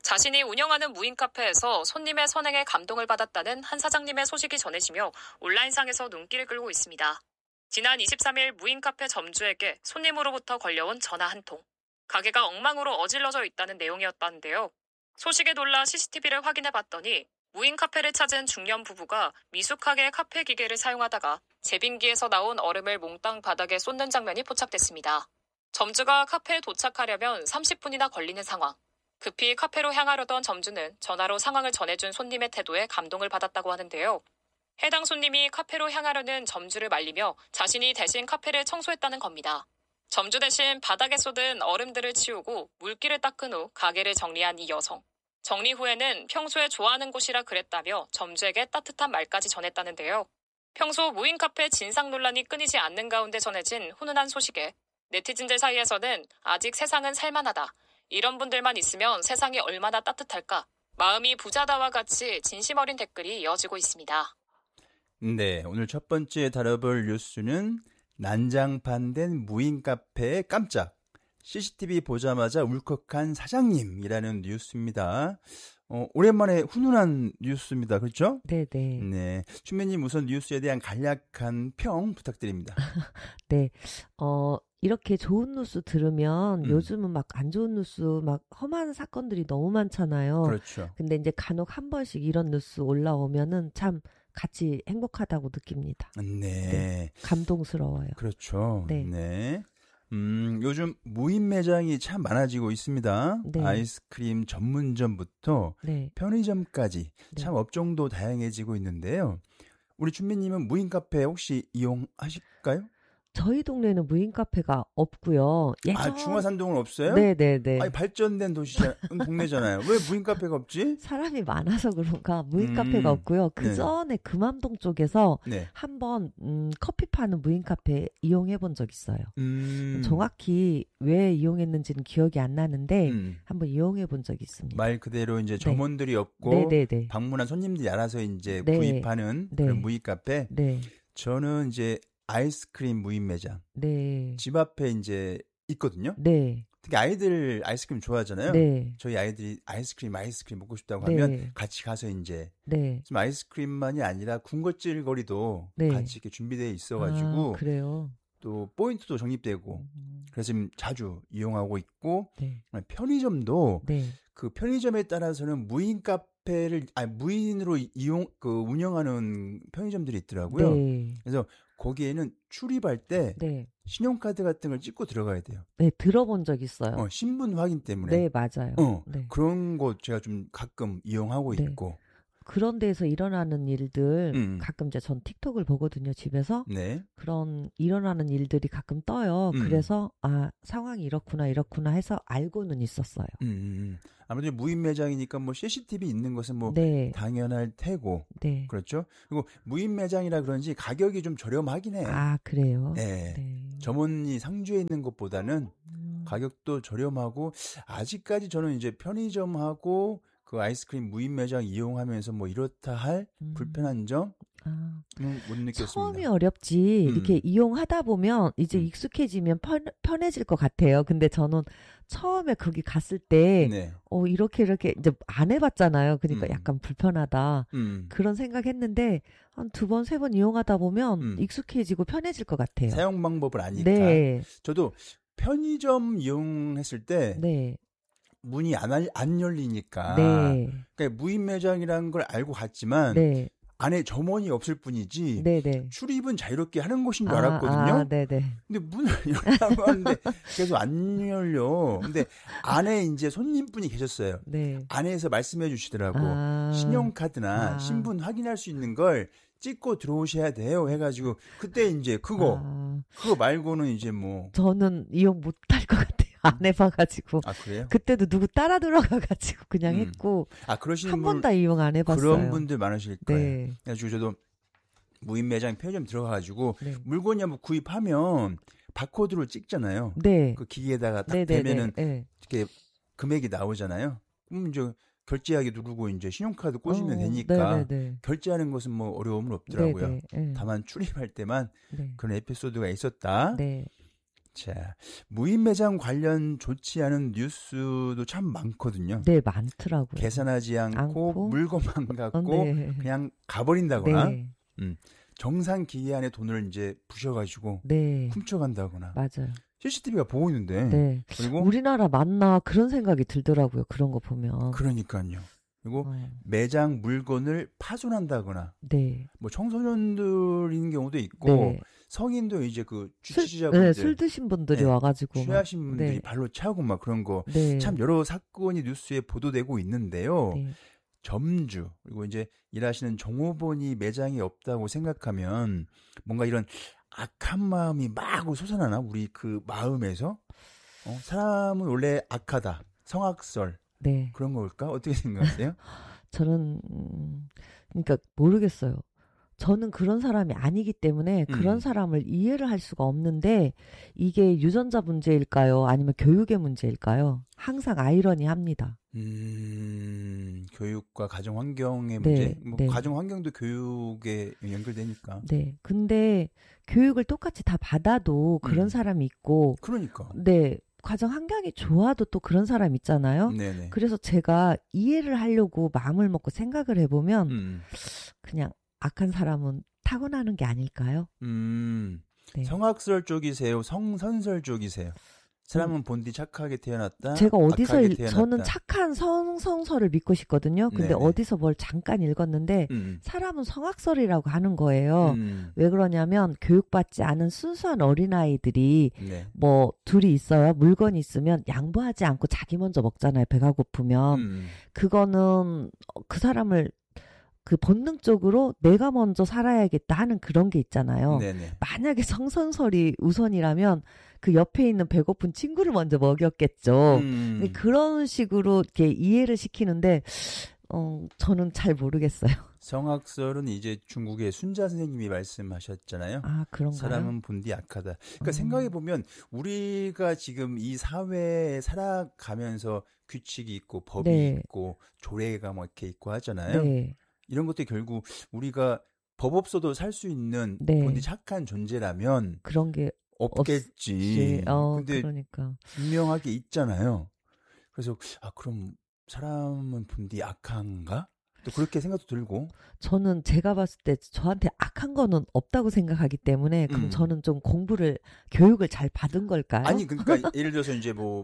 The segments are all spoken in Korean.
자신이 운영하는 무인 카페에서 손님의 선행에 감동을 받았다는 한 사장님의 소식이 전해지며 온라인상에서 눈길을 끌고 있습니다. 지난 23일 무인 카페 점주에게 손님으로부터 걸려온 전화 한 통. 가게가 엉망으로 어질러져 있다는 내용이었다는데요. 소식에 놀라 CCTV를 확인해봤더니 무인 카페를 찾은 중년 부부가 미숙하게 카페 기계를 사용하다가 제빙기에서 나온 얼음을 몽땅 바닥에 쏟는 장면이 포착됐습니다. 점주가 카페에 도착하려면 30분이나 걸리는 상황. 급히 카페로 향하려던 점주는 전화로 상황을 전해준 손님의 태도에 감동을 받았다고 하는데요. 해당 손님이 카페로 향하려는 점주를 말리며 자신이 대신 카페를 청소했다는 겁니다. 점주 대신 바닥에 쏟은 얼음들을 치우고 물기를 닦은 후 가게를 정리한 이 여성. 정리 후에는 평소에 좋아하는 곳이라 그랬다며 점주에게 따뜻한 말까지 전했다는데요. 평소 무인 카페 진상 논란이 끊이지 않는 가운데 전해진 훈훈한 소식에 네티즌들 사이에서는 아직 세상은 살만하다. 이런 분들만 있으면 세상이 얼마나 따뜻할까. 마음이 부자다와 같이 진심 어린 댓글이 이어지고 있습니다. 네, 오늘 첫 번째 다뤄볼 뉴스는 난장판된 무인 카페에 깜짝. CCTV 보자마자 울컥한 사장님이라는 뉴스입니다. 오랜만에 훈훈한 뉴스입니다. 그렇죠? 네네. 네. 춘매님 우선 뉴스에 대한 간략한 평 부탁드립니다. 네. 이렇게 좋은 뉴스 들으면 요즘은 막 안 좋은 뉴스, 막 험한 사건들이 너무 많잖아요. 그렇죠. 근데 이제 간혹 한 번씩 이런 뉴스 올라오면은 참 같이 행복하다고 느낍니다. 네. 네. 감동스러워요. 그렇죠. 네. 네. 요즘 무인 매장이 참 많아지고 있습니다. 네. 아이스크림 전문점부터 네. 편의점까지 네. 참 업종도 다양해지고 있는데요. 우리 준비님은 무인 카페 혹시 이용하실까요? 저희 동네는 무인 카페가 없고요. 중화산동은 없어요? 네네네. 아니, 발전된 동네잖아요. 왜 무인 카페가 없지? 사람이 많아서 그런가 무인 카페가 없고요. 그 전에 금암동 쪽에서 네. 한번 커피 파는 무인 카페 이용해 본 적 있어요. 정확히 왜 이용했는지는 기억이 안 나는데 한번 이용해 본 적이 있습니다. 말 그대로 이제 점원들이 없고 네네네. 방문한 손님들이 알아서 이제 네. 구입하는 네. 그런 무인 카페. 네. 저는 이제 아이스크림 무인 매장. 네. 집 앞에 이제 있거든요. 네. 특히 아이들 아이스크림 좋아하잖아요. 네. 저희 아이들이 아이스크림 먹고 싶다고 네. 하면 같이 가서 이제 네. 지금 아이스크림만이 아니라 군것질 거리도 네. 같이 이렇게 준비되어 있어가지고 그래요. 또 포인트도 적립되고 그래서 지금 자주 이용하고 있고 네. 편의점도 네. 그 편의점에 따라서는 무인 카페를 무인으로 운영하는 편의점들이 있더라고요. 네. 그래서 거기에는 출입할 때 네. 신용카드 같은 걸 찍고 들어가야 돼요. 네, 들어본 적 있어요. 신분 확인 때문에. 네, 맞아요. 네. 그런 거 제가 좀 가끔 이용하고 네. 있고. 그런 데에서 일어나는 일들 가끔 이제 전 틱톡을 보거든요, 집에서. 네. 그런 일어나는 일들이 가끔 떠요. 그래서 상황이 이렇구나 해서 알고는 있었어요. 아무래도 무인 매장이니까 뭐 CCTV 있는 것은 뭐 네. 당연할 테고. 네. 그렇죠? 그리고 무인 매장이라 그런지 가격이 좀 저렴하긴 해요. 아, 그래요? 네. 네. 점원이 상주에 있는 것보다는 가격도 저렴하고 아직까지 저는 이제 편의점하고 그 아이스크림 무인 매장 이용하면서 뭐 이렇다 할 불편한 점 못 느꼈습니다. 처음이 어렵지 이렇게 이용하다 보면 이제 익숙해지면 편해질 것 같아요. 근데 저는 처음에 거기 갔을 때 네. 이렇게 이제 안 해봤잖아요. 그러니까 약간 불편하다 그런 생각했는데 한 2번, 3번 이용하다 보면 익숙해지고 편해질 것 같아요. 사용 방법을 아니까. 네. 저도 편의점 이용했을 때 네. 문이 안 열리니까. 네. 그러니까 무인 매장이라는 걸 알고 갔지만 네. 안에 점원이 없을 뿐이지 네네. 출입은 자유롭게 하는 곳인 줄 알았거든요. 네네. 근데 문을 열라고 하는데 계속 안 열려. 근데 안에 이제 손님분이 계셨어요. 네. 안에서 말씀해 주시더라고. 신용카드나 신분 확인할 수 있는 걸 찍고 들어오셔야 돼요. 해가지고 그때 이제 그거 말고는 이제 뭐 저는 이용 못할 것 같아요. 안 해봐가지고. 아, 그래요? 그때도 누구 따라 들어가가지고 그냥 했고. 그러시는 한 번 다 이용 안 해봤어요. 그런 분들 많으실 거예요. 네. 그래가지고 저도 무인 매장 편의점 들어가가지고 네. 물건이 한번 구입하면 바코드로 찍잖아요. 네. 그 기계에다가 딱 네네네. 대면은 네. 이렇게 금액이 나오잖아요. 그럼 이제 결제하기 누르고 이제 신용카드 꽂으면 되니까 네네네. 결제하는 것은 뭐 어려움은 없더라고요. 네네. 다만 출입할 때만 네. 그런 에피소드가 있었다. 네. 자, 무인 매장 관련 좋지 않은 뉴스도 참 많거든요. 네, 많더라고요. 계산하지 않고 물건만 갖고 네. 그냥 가버린다거나 네. 정상 기계 안에 돈을 이제 부셔가지고 네. 훔쳐간다거나. 맞아요. CCTV가 보고 있는데. 네. 그리고 우리나라 맞나 그런 생각이 들더라고요. 그런 거 보면. 그러니까요. 그리고 매장 물건을 파손한다거나. 네. 뭐 청소년들인 경우도 있고 네. 성인도 이제 그 주치자분들, 네, 술 드신 분들이 와가지고 취하신 분들이 네. 발로 차고 막 그런 거 참 네. 여러 사건이 뉴스에 보도되고 있는데요. 네. 점주 그리고 이제 일하시는 종업원이 매장이 없다고 생각하면 뭔가 이런 악한 마음이 막 솟아나나 우리 그 마음에서 사람은 원래 악하다 성악설 네. 그런 걸까 어떻게 생각하세요? 저는 그러니까 모르겠어요. 저는 그런 사람이 아니기 때문에 그런 사람을 이해를 할 수가 없는데 이게 유전자 문제일까요? 아니면 교육의 문제일까요? 항상 아이러니합니다. 교육과 가정 환경의 네, 문제. 뭐 네. 가정 환경도 교육에 연결되니까. 네. 근데 교육을 똑같이 다 받아도 그런 사람이 있고. 그러니까. 네. 가정 환경이 좋아도 또 그런 사람 있잖아요. 네네. 그래서 제가 이해를 하려고 마음을 먹고 생각을 해보면 그냥 악한 사람은 타고나는 게 아닐까요? 네. 성악설 쪽이세요? 성선설 쪽이세요? 사람은 본디 착하게 태어났다. 제가 어디서 악하게 태어났다. 저는 착한 성서를 믿고 싶거든요. 근데 네네. 어디서 뭘 잠깐 읽었는데 사람은 성악설이라고 하는 거예요. 왜 그러냐면 교육받지 않은 순수한 어린아이들이 네. 뭐 둘이 있어요. 물건이 있으면 양보하지 않고 자기 먼저 먹잖아요. 배가 고프면. 그거는 그 사람을 그 본능적으로 내가 먼저 살아야겠다 하는 그런 게 있잖아요. 네네. 만약에 성선설이 우선이라면 그 옆에 있는 배고픈 친구를 먼저 먹였겠죠. 그런 식으로 이렇게 이해를 시키는데 저는 잘 모르겠어요. 성악설은 이제 중국의 순자 선생님이 말씀하셨잖아요. 아, 그런가요? 사람은 본디 악하다. 그러니까 생각해보면 우리가 지금 이 사회에 살아가면서 규칙이 있고 법이 네. 있고 조례가 뭐 이렇게 있고 하잖아요. 네. 이런 것들이 결국 우리가 법 없어도 살 수 있는 네. 본디 착한 존재라면 그런 게 없겠지. 근데 그러니까 분명하게 있잖아요. 그래서 그럼 사람은 본디 악한가? 또 그렇게 생각도 들고. 저는 제가 봤을 때 저한테 악한 거는 없다고 생각하기 때문에 그럼 저는 좀 교육을 잘 받은 걸까요? 아니 그러니까 예를 들어서 이제 뭐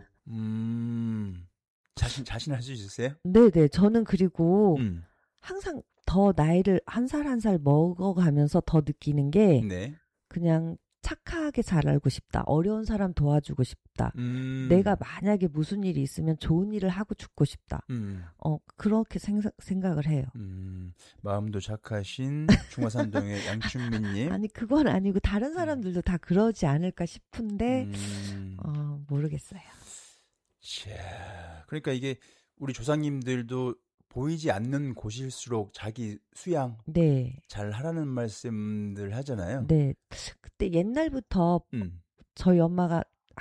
자신할 수 있으세요? 네네. 저는 그리고 항상 더 나이를 한 살 한 살 먹어가면서 더 느끼는 게 네. 그냥 착하게 잘 알고 싶다. 어려운 사람 도와주고 싶다. 내가 만약에 무슨 일이 있으면 좋은 일을 하고 죽고 싶다. 그렇게 생각을 해요. 마음도 착하신 중화산동의 양춘민님. 아니 그건 아니고 다른 사람들도 다 그러지 않을까 싶은데 모르겠어요. 자, 그러니까 이게 우리 조상님들도 보이지 않는 곳일수록 자기 수양 네. 잘 하라는 말씀들 하잖아요. 네. 그때 옛날부터 저희 엄마가